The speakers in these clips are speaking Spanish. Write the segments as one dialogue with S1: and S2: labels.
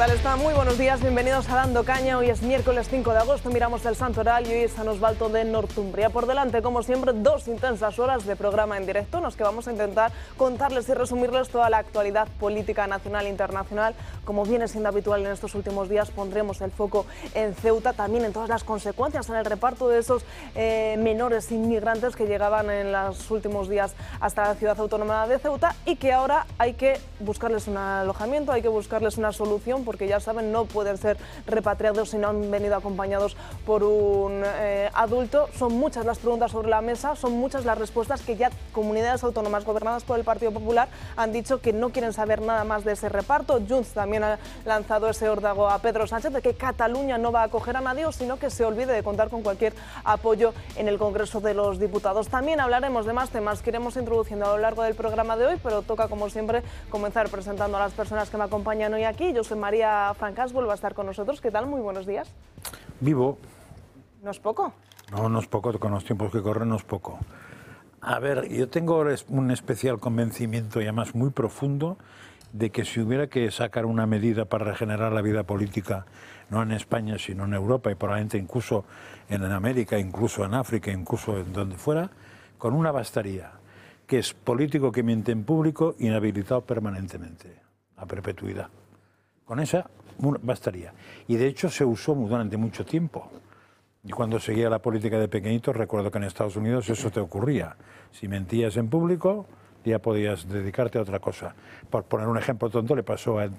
S1: tal está? Muy buenos días, bienvenidos a Dando Caña. Hoy es miércoles 5 de agosto, miramos el Santoral y hoy es San Osvaldo de Northumbria. Por delante, como siempre, 2 intensas horas de programa en directo en los que vamos a intentar contarles y resumirles toda la actualidad política nacional e internacional. Como viene siendo habitual en estos últimos días, pondremos el foco en Ceuta, también en todas las consecuencias en el reparto de esos menores inmigrantes que llegaban en los últimos días hasta la ciudad autónoma de Ceuta y que ahora hay que buscarles un alojamiento, hay que buscarles una solución, porque ya saben, no pueden ser repatriados si no han venido acompañados por un adulto. Son muchas las preguntas sobre la mesa, son muchas las respuestas que ya comunidades autónomas gobernadas por el Partido Popular han dicho que no quieren saber nada más de ese reparto. Junts también ha lanzado ese órdago a Pedro Sánchez de que Cataluña no va a acoger a nadie, sino que se olvide de contar con cualquier apoyo en el Congreso de los Diputados. También hablaremos de más temas que iremos introduciendo a lo largo del programa de hoy, pero toca, como siempre, comenzar presentando a las personas que me acompañan hoy aquí. Yo soy María Francas, vuelve a estar con nosotros. ¿Qué tal? Muy buenos días.
S2: Vivo.
S1: ¿No es poco?
S2: No, no es poco, con los tiempos que corren no es poco. A ver, yo tengo un especial convencimiento, y además muy profundo, de que si hubiera que sacar una medida para regenerar la vida política, no en España, sino en Europa y probablemente incluso en América, incluso en África, incluso en donde fuera, con una bastaría, que es político que miente en público, inhabilitado permanentemente, a perpetuidad. Con esa bastaría. Y de hecho se usó durante mucho tiempo. Y cuando seguía la política de pequeñitos, recuerdo que en Estados Unidos eso te ocurría. Si mentías en público, ya podías dedicarte a otra cosa. Por poner un ejemplo tonto, le pasó a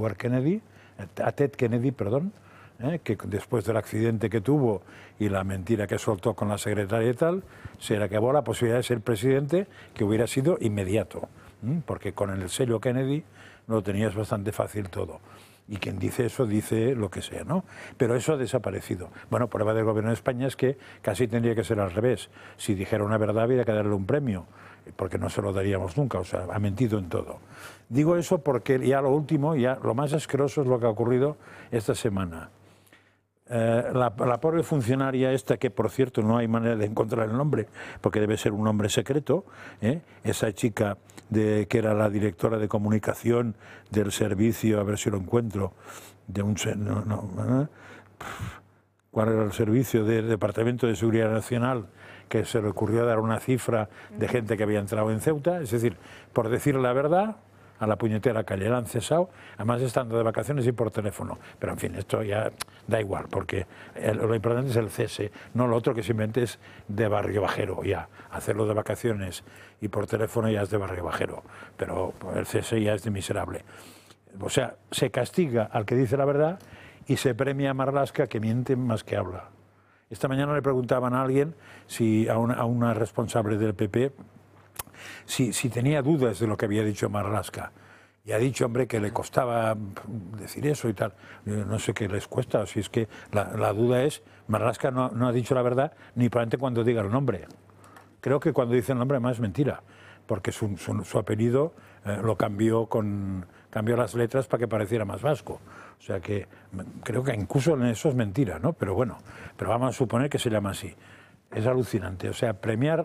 S2: Ted Kennedy, que después del accidente que tuvo y la mentira que soltó con la secretaria y tal, se le acabó la posibilidad de ser presidente, que hubiera sido inmediato. Porque con el sello Kennedy lo tenías bastante fácil todo. Y quien dice eso dice lo que sea, ¿no? Pero eso ha desaparecido. Bueno, prueba del gobierno de España es que casi tendría que ser al revés. Si dijera una verdad habría que darle un premio, porque no se lo daríamos nunca, o sea, ha mentido en todo. Digo eso porque ya lo último, ya lo más asqueroso es lo que ha ocurrido esta semana. La pobre funcionaria esta, que por cierto no hay manera de encontrar el nombre porque debe ser un nombre secreto, esa chica que era la directora de comunicación del servicio, a ver si lo encuentro, ¿cuál era el servicio del Departamento de Seguridad Nacional, que se le ocurrió dar una cifra de gente que había entrado en Ceuta? Es decir, por decir la verdad, a la puñetera calle, la han cesado, además estando de vacaciones y por teléfono. Pero en fin, esto ya da igual, porque lo importante es el cese, no lo otro que simplemente es de barrio bajero, ya. Hacerlo de vacaciones y por teléfono ya es de barrio bajero, pero el cese ya es de miserable. O sea, se castiga al que dice la verdad y se premia a Marlaska, que miente más que habla. Esta mañana le preguntaban a alguien, a una responsable del PP, si tenía dudas de lo que había dicho Marlaska. Y ha dicho, hombre, que le costaba decir eso y tal. No sé qué les cuesta, si es que la duda es, Marlaska no ha dicho la verdad ni probablemente cuando diga el nombre. Creo que cuando dice el nombre además es mentira, porque su apellido lo cambió las letras para que pareciera más vasco. O sea que creo que incluso en eso es mentira, ¿no? Pero bueno, pero vamos a suponer que se llama así. Es alucinante, o sea, premiar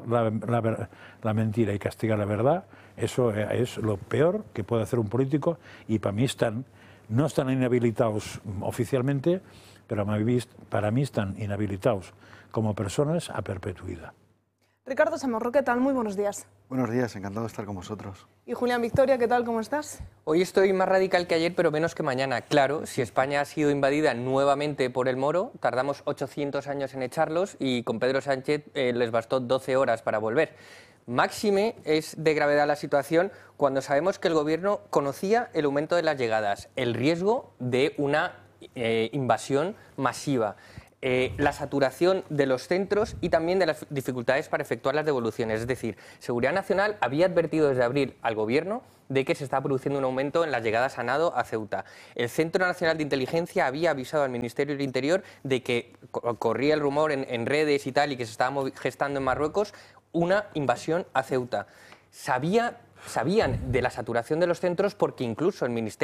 S2: la mentira y castigar la verdad, eso es lo peor que puede hacer un político, y para mí no están inhabilitados oficialmente, pero para mí están inhabilitados como personas a perpetuidad.
S1: Ricardo Chamorro, ¿qué tal? Muy buenos días.
S3: Buenos días, encantado de estar con vosotros.
S1: Y Julián Victoria, ¿qué tal? ¿Cómo estás?
S4: Hoy estoy más radical que ayer, pero menos que mañana. Claro, si España ha sido invadida nuevamente por el Moro, tardamos 800 años en echarlos y con Pedro Sánchez les bastó 12 horas para volver. Máxime es de gravedad la situación cuando sabemos que el Gobierno conocía el aumento de las llegadas, el riesgo de una invasión masiva, la saturación de los centros y también de las dificultades para efectuar las devoluciones. Es decir, Seguridad Nacional había advertido desde abril al Gobierno de que se está produciendo un aumento en las llegadas a nado a Ceuta. El Centro Nacional de Inteligencia había avisado al Ministerio del Interior de que corría el rumor en redes y tal, y que se estaba gestando en Marruecos una invasión a Ceuta. Sabían de la saturación de los centros porque incluso el Ministerio